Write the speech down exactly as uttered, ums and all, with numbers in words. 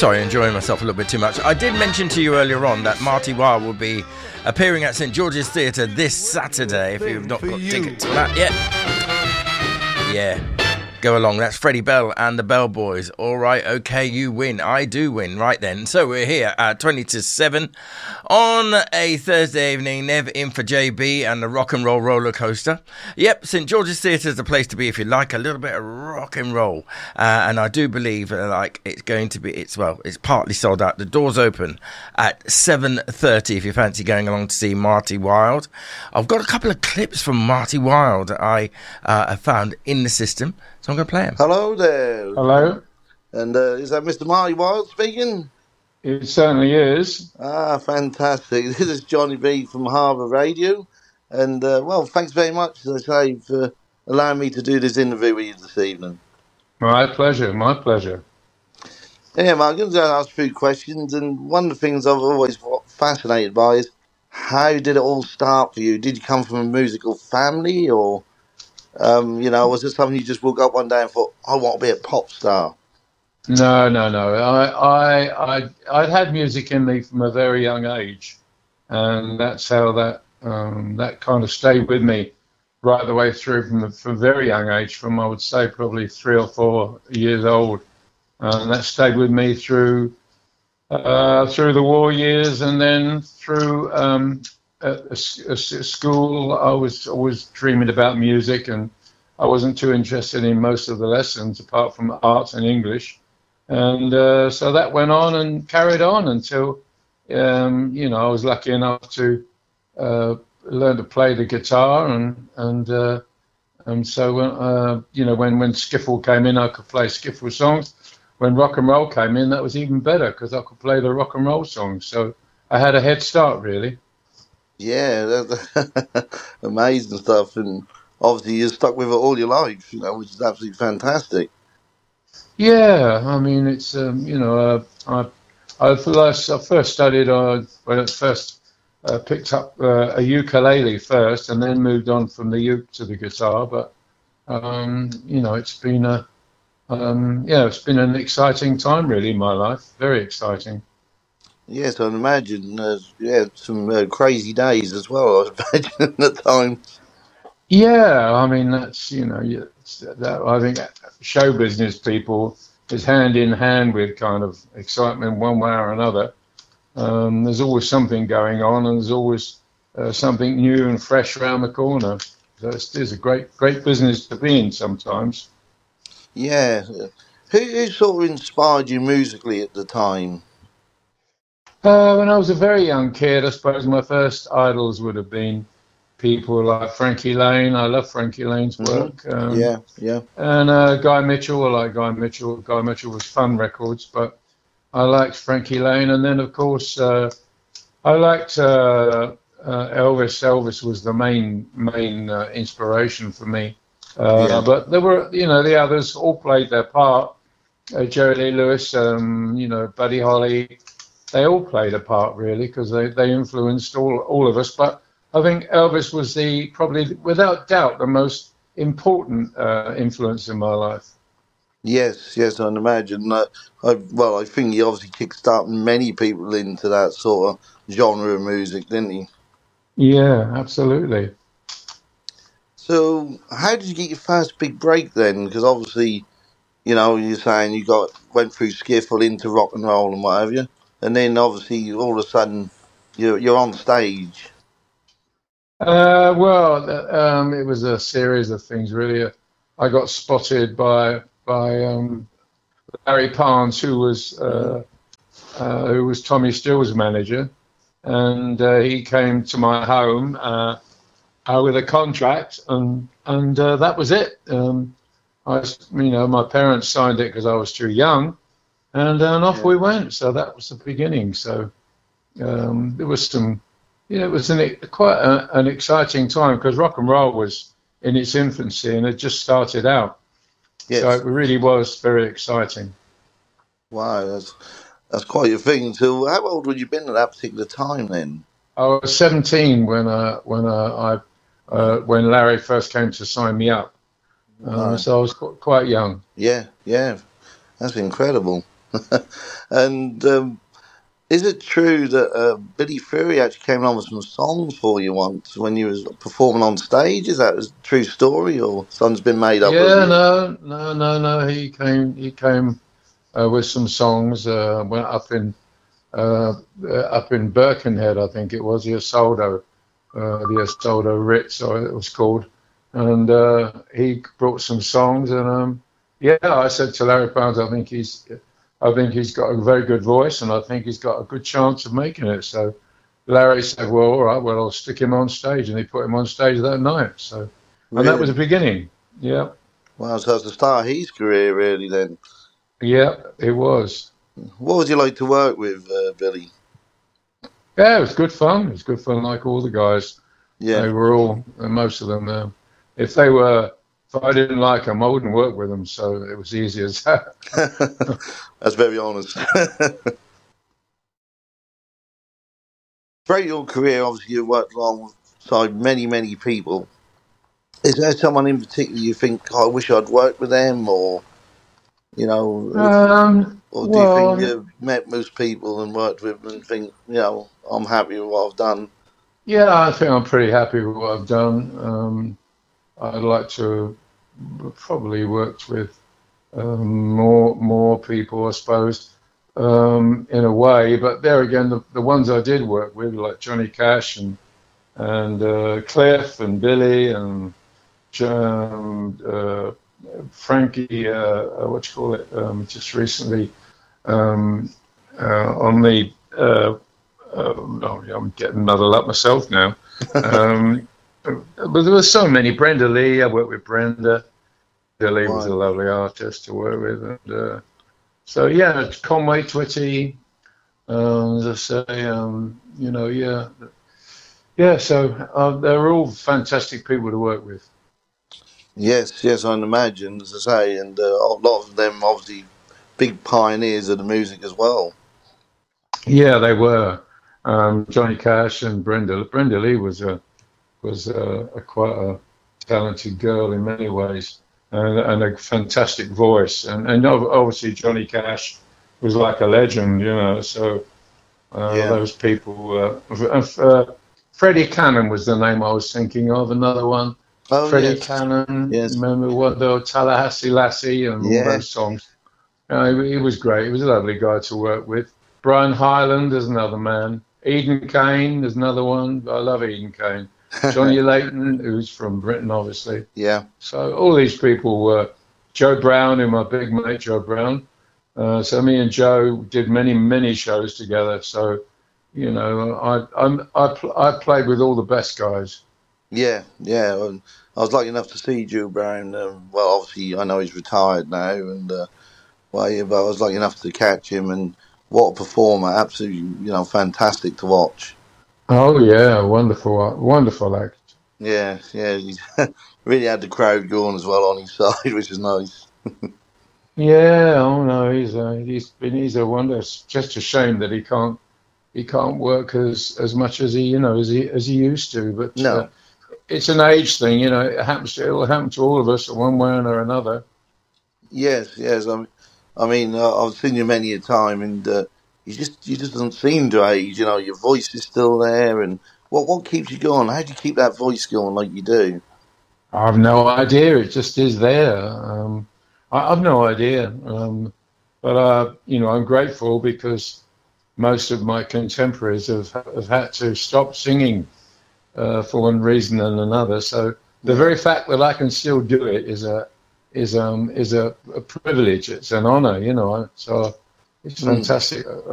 Sorry, enjoying myself a little bit too much. I did mention to you earlier on that Marty Wilde will be appearing at St George's Theatre this Saturday, if you've not got tickets for that yet. Yeah. Go along. That's Freddie Bell and the Bell Boys. All right, okay, you win. I do win. Right then. So we're here at twenty to seven on a Thursday evening. Nev in for J B and the rock and roll roller coaster. Yep, St George's Theatre is the place to be if you like a little bit of rock and roll. Uh, and I do believe uh, like it's going to be. It's well, it's partly sold out. The doors open at seven thirty if you fancy going along to see Marty Wilde. I've got a couple of clips from Marty Wilde that I uh, found in the system. So I'm going to play him. Hello there. Hello. And uh, is that Mister Marty Wilde speaking? It certainly is. Ah, fantastic. This is Johnny B from Harbour Radio. And, uh, well, thanks very much, as I say, for allowing me to do this interview with you this evening. My pleasure, my pleasure. Yeah, Mark, I'm going to ask a few questions. And one of the things I've always fascinated by is how did it all start for you? Did you come from a musical family or... Um, you know, was it something you just woke up one day and thought, I want to be a pop star? No, no, no. I, I, I, I'd had music in me from a very young age, and that's how that um, that kind of stayed with me right the way through from the, from a very young age, from I would say probably three or four years old, and that stayed with me through uh, through the war years, and then through. Um, At a, a, a school, I was always dreaming about music, and I wasn't too interested in most of the lessons apart from art and English. And uh, so that went on and carried on until, um, you know, I was lucky enough to uh, learn to play the guitar. And and uh, and so, uh, you know, when, when skiffle came in, I could play skiffle songs. When rock and roll came in, that was even better because I could play the rock and roll songs. So I had a head start, really. Yeah, that's amazing stuff, and obviously you're stuck with it all your life, you know, which is absolutely fantastic. Yeah, I mean, it's um, you know, uh, I I first I first studied uh, when I first uh, picked up uh, a ukulele first, and then moved on from the uke to the guitar. But um, you know, it's been a um, yeah, it's been an exciting time really in my life, very exciting. Yes, I imagine. Uh, yeah, some uh, crazy days as well. I imagine at the time. Yeah, I mean that's you know it's, that, I think show business people is hand in hand with kind of excitement one way or another. Um, there's always something going on, and there's always uh, something new and fresh around the corner. So it's, it's a great great business to be in sometimes. Yeah, who, who sort of inspired you musically at the time? Uh, when I was a very young kid, I suppose my first idols would have been people like Frankie Lane. I love Frankie Lane's work. Mm-hmm. Um, yeah, yeah. And uh, Guy Mitchell, I like Guy Mitchell. Guy Mitchell was fun records, but I liked Frankie Lane. And then, of course, uh, I liked uh, uh, Elvis. Elvis was the main main uh, inspiration for me. Uh, yeah. But there were, you know, the others all played their part. Uh, Jerry Lee Lewis, um, you know, Buddy Holly. They all played a part, really, because they, they influenced all, all of us. But I think Elvis was the probably, without doubt, the most important uh, influence in my life. Yes, yes, I can imagine. Uh, I, well, I think he obviously kickstarted many people into that sort of genre of music, didn't he? Yeah, absolutely. So how did you get your first big break then? Because obviously, you know, you're saying you got went through skiffle into rock and roll and what have you. And then, obviously, all of a sudden, you're, you're on stage. Uh, well, um, it was a series of things, really. I got spotted by by um, Larry Parnes, who was uh, uh, who was Tommy Still's manager, and uh, he came to my home uh, uh, with a contract, and and uh, that was it. Um, I, you know, my parents signed it because I was too young. And, and off yeah. we went. So that was the beginning. So um, there was some, you know, it was an, quite a, an exciting time because rock and roll was in its infancy and it just started out. Yes. So it really was very exciting. Wow, that's that's quite a thing. So how old would you been at that particular time then? I was seventeen when uh, when uh, I uh, when Larry first came to sign me up. Uh, right. So I was qu- quite young. Yeah, yeah, that's incredible. And um, is it true that uh, Billy Fury actually came along with some songs for you once when you was performing on stage? Is that a true story, or something's been made up of Yeah, you? no, no, no, no. He came, he came uh, with some songs. Uh, went up in, uh, uh, up in Birkenhead, I think it was the Isolde, uh, the Isolde Ritz, or it was called. And uh, he brought some songs, and um, yeah, I said to Larry Pounds, I think he's, I think he's got a very good voice, and I think he's got a good chance of making it. So Larry said, well, all right, well, I'll stick him on stage, and he put him on stage that night. So, and that was the Really? beginning. Yeah, Well, so it's the start of his career, really. Then, yeah, it was. what would you like to work with, uh, Billy? Yeah, it was good fun. It was good fun, like all the guys. Yeah, They were all, uh, most of them. Uh, if they were, if I didn't like them, I wouldn't work with them. So it was easy as that. that's very honest. Throughout your career, obviously, you've worked alongside many, many people. Is there someone in particular you think, oh, I wish I'd worked with them, or you know, Um, or do you think well, you've met most people and worked with them and think, you know, I'm happy with what I've done? yeah, I think I'm pretty happy with what I've done. Um, I'd like to probably worked with um, more more people, I suppose, um, in a way. But there again, the, the ones I did work with, like Johnny Cash and and uh, Cliff and Billy and um, uh, Frankie, uh, uh, what you call it, um, just recently um, uh, on the. Uh, uh, oh, I'm getting muddled up myself now. Um, but there were so many. Brenda Lee, I worked with Brenda. Brenda Lee was a Right. lovely artist to work with. And, uh, so, yeah, it's Conway Twitty, um, as I say, um, you know, yeah. Yeah, so uh, they're all fantastic people to work with. Yes, yes, I can imagine, as I say, and uh, a lot of them obviously big pioneers of the music as well. Yeah, they were. Um, Johnny Cash and Brenda. Brenda Lee was a was a, a quite a talented girl in many ways, and, and a fantastic voice. And, and obviously Johnny Cash was like a legend, you know. So uh, Yeah. those people. Uh, uh, Freddie Cannon was the name I was thinking of. Another one. Oh, Freddie yes. Cannon. Yes. Remember what the Tallahassee Lassie and all Yeah. those songs. Uh, he, he was great. He was a lovely guy to work with. Brian Hyland is another man. Eden Kane is another one. I love Eden Kane. Johnny Layton, who's from Britain, obviously. Yeah. So all these people were. Joe Brown, who my big mate Joe Brown. Uh, so me and Joe did many, many shows together. So, you know, I I'm, I pl- I played with all the best guys. Yeah, yeah. um, I was lucky enough to see Joe Brown. Um, well, obviously, I know he's retired now, and uh, well, yeah, but I was lucky enough to catch him, and what a performer! Absolutely, you know, fantastic to watch. Oh yeah, wonderful, wonderful act. Yeah, yeah. He really had the crowd going as well on his side, which is nice. Yeah, oh no, he's a, he's been he's a wonder. It's just a shame that he can't he can't work as as much as he you know as he as he used to. But uh, No. it's an age thing, you know. It happens to it'll happen to all of us one way or another. Yes, yes. I mean, I mean, uh, I've seen you many a time, and uh, you just you just don't seem to age. You know, your voice is still there, and what what keeps you going? How do you keep that voice going like you do? I've no idea. It just is there. Um, I, I've no idea. Um, but uh, you know, I'm grateful because most of my contemporaries have have had to stop singing uh, for one reason and another. So the Yeah. very fact that I can still do it is a is um is a, a privilege. It's an honor, you know. So it's Mm. fantastic.